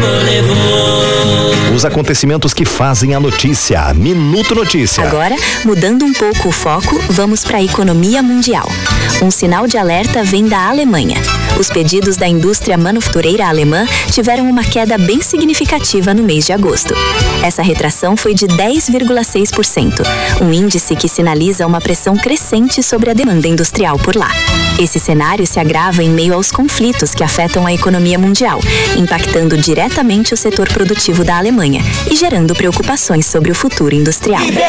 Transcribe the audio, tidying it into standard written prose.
Os acontecimentos que fazem a notícia. Minuto Notícia. Agora, mudando um pouco o foco, vamos para a economia mundial. Um sinal de alerta vem da Alemanha. Os pedidos da indústria manufatureira alemã tiveram uma queda bem significativa no mês de agosto. Essa retração foi de 10,6%, um índice que sinaliza uma pressão crescente sobre a demanda industrial por lá. Esse cenário se agrava em meio aos conflitos que afetam a economia mundial, impactando diretamente o setor produtivo da Alemanha e gerando preocupações sobre o futuro industrial.